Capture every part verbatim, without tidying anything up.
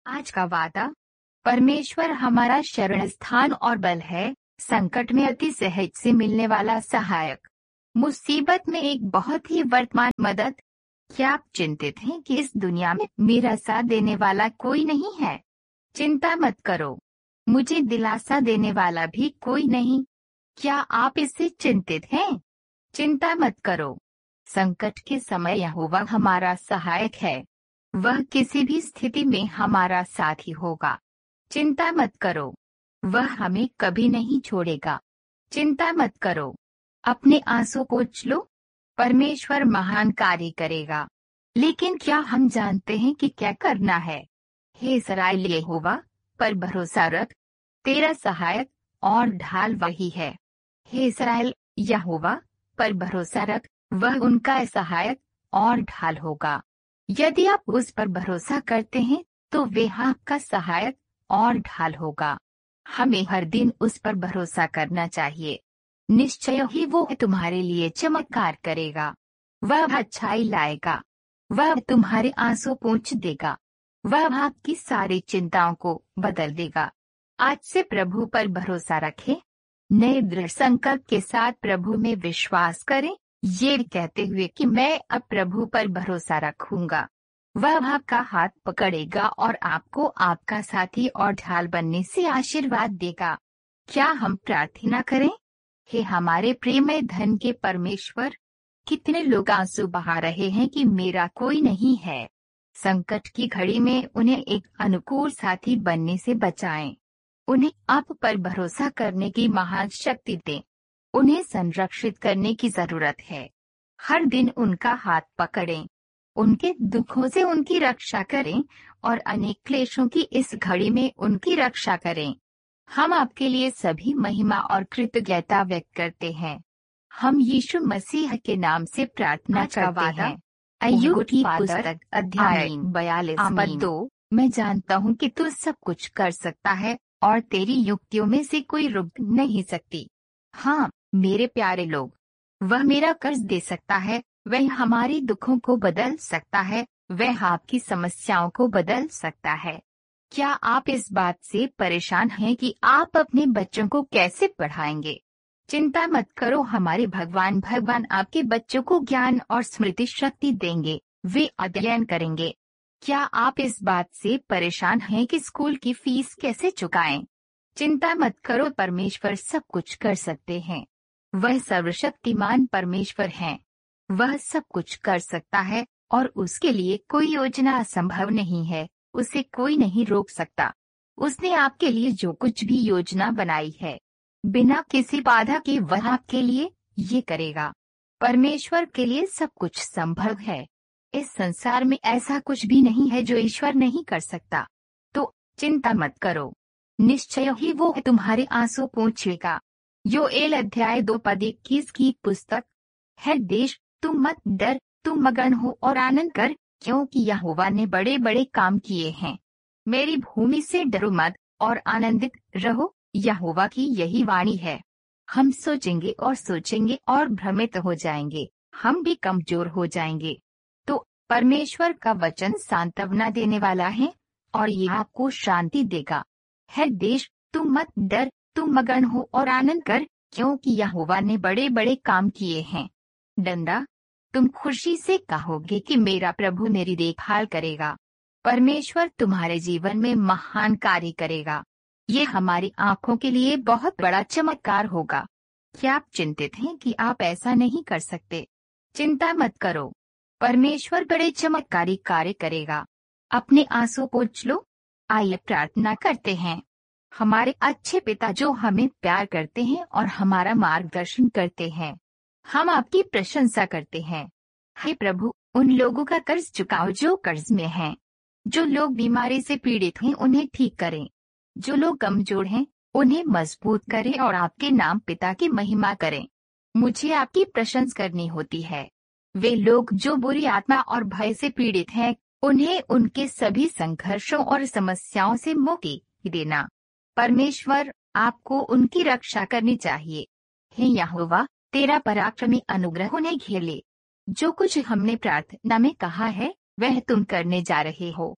आज का वादा। परमेश्वर हमारा शरण स्थान और बल है, संकट में अति सहज से मिलने वाला सहायक, मुसीबत में एक बहुत ही वर्तमान मदद। क्या आप चिंतित हैं कि इस दुनिया में मेरा साथ देने वाला कोई नहीं है? चिंता मत करो, मुझे दिलासा देने वाला भी कोई नहीं। क्या आप इससे चिंतित हैं? चिंता मत करो, संकट के समय यहोवा हमारा सहायक है, वह किसी भी स्थिति में हमारा साथी होगा। चिंता मत करो, वह हमें कभी नहीं छोड़ेगा। चिंता मत करो, अपने आंसू पोंछ लो, परमेश्वर महान कार्य करेगा। लेकिन क्या हम जानते हैं कि क्या करना है? हे इस्राएल, यहोवा पर भरोसा रख, तेरा सहायक और ढाल वही है। हे इस्राएल, यहोवा पर भरोसा रख, वह उनका सहायक और ढाल होगा। यदि आप उस पर भरोसा करते हैं तो वह आपका सहायक और ढाल होगा। हमें हर दिन उस पर भरोसा करना चाहिए। निश्चय ही वो तुम्हारे लिए चमत्कार करेगा, वह अच्छाई लाएगा, वह तुम्हारे आंसू पोंछ देगा, वह आपकी सारी चिंताओं को बदल देगा। आज से प्रभु पर भरोसा रखें, नए दृढ़ संकल्प के साथ प्रभु में विश्वास करें, ये कहते हुए कि मैं अब प्रभु पर भरोसा रखूंगा। वह आपका हाथ पकड़ेगा और आपको आपका साथी और ढाल बनने से आशीर्वाद देगा। क्या हम प्रार्थना करें? हे हमारे प्रेमय धन के परमेश्वर, कितने लोग आंसू बहा रहे हैं कि मेरा कोई नहीं है। संकट की घड़ी में उन्हें एक अनुकूल साथी बनने से बचाएं। उन्हें आप पर भरोसा करने की महान शक्ति दें। उन्हें संरक्षित करने की जरूरत है। हर दिन उनका हाथ पकड़ें, उनके दुखों से उनकी रक्षा करें और अनेक क्लेशों की इस घड़ी में उनकी रक्षा करें। हम आपके लिए सभी महिमा और कृतज्ञता व्यक्त करते हैं। हम यीशु मसीह के नाम से प्रार्थना करते हैं। अय्यूब की पुस्तक अध्याय बयालीस पद दो। मैं जानता हूँ कि तू सब कुछ कर सकता है और तेरी युक्तियों में से कोई रुक नहीं सकती। हाँ मेरे प्यारे लोग, वह मेरा कर्ज दे सकता है, वह हमारे दुखों को बदल सकता है, वह आपकी समस्याओं को बदल सकता है। क्या आप इस बात से परेशान हैं कि आप अपने बच्चों को कैसे पढ़ाएंगे? चिंता मत करो, हमारे भगवान भगवान आपके बच्चों को ज्ञान और स्मृति शक्ति देंगे, वे अध्ययन करेंगे। क्या आप इस बात से परेशान हैं कि स्कूल की फीस कैसे चुकाएं? चिंता मत करो, परमेश्वर सब कुछ कर सकते हैं। वह सर्वशक्तिमान परमेश्वर हैं। वह सब कुछ कर सकता है और उसके लिए कोई योजना असंभव नहीं है। उसे कोई नहीं रोक सकता। उसने आपके लिए जो कुछ भी योजना बनाई है, बिना किसी बाधा के वह आपके लिए ये करेगा। परमेश्वर के लिए सब कुछ संभव है। इस संसार में ऐसा कुछ भी नहीं है जो ईश्वर नहीं कर सकता। तो चिंता मत करो, निश्चय ही वो तुम्हारे आंसू पोंछेगा। योएल अध्याय दो पद इक्कीस की पुस्तक है। देश तुम मत डर, तुम मगन हो और आनंद कर, क्योंकि यहोवा ने बड़े बड़े काम किए हैं। मेरी भूमि से डरो मत और आनंदित रहो, यहोवा की यही वाणी है। हम सोचेंगे और सोचेंगे और भ्रमित हो जाएंगे, हम भी कमजोर हो जाएंगे। तो परमेश्वर का वचन सांत्वना देने वाला है और ये आपको शांति देगा। है देश तुम मत डर, तुम मगन हो और आनंद कर, क्योंकि यहोवा ने बड़े बड़े काम किए हैं। डंडा, तुम खुशी से कहोगे कि मेरा प्रभु मेरी देखभाल करेगा। परमेश्वर तुम्हारे जीवन में महान कार्य करेगा। ये हमारी आंखों के लिए बहुत बड़ा चमत्कार होगा। क्या आप चिंतित हैं कि आप ऐसा नहीं कर सकते? चिंता मत करो, परमेश्वर बड़े चमत्कारी कार्य करेगा। अपने आंसू पोंछ लो। आइए प्रार्थना करते हैं। हमारे अच्छे पिता जो हमें प्यार करते हैं और हमारा मार्गदर्शन करते हैं, हम आपकी प्रशंसा करते हैं। हे प्रभु, उन लोगों का कर्ज चुकाओ जो कर्ज में हैं। जो लोग बीमारी से पीड़ित हैं उन्हें ठीक करें। जो लोग कमजोर हैं उन्हें मजबूत करें और आपके नाम पिता की महिमा करें। मुझे आपकी प्रशंसा करनी होती है। वे लोग जो बुरी आत्मा और भय से पीड़ित हैं, उन्हें उनके सभी संघर्षों और समस्याओं से मुक्ति देना। परमेश्वर, आपको उनकी रक्षा करनी चाहिए। हे यहोवा, तेरा पराक्रमी अनुग्रह उन्हें घेर ले। जो कुछ हमने प्रार्थना में कहा है वह तुम करने जा रहे हो,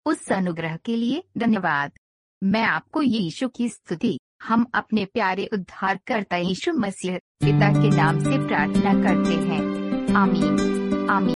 उस अनुग्रह के लिए धन्यवाद। मैं आपको यीशु की स्तुति हम अपने प्यारे उद्धारकर्ता यीशु मसीह पिता के नाम से प्रार्थना करते हैं। आमीन। आमीन।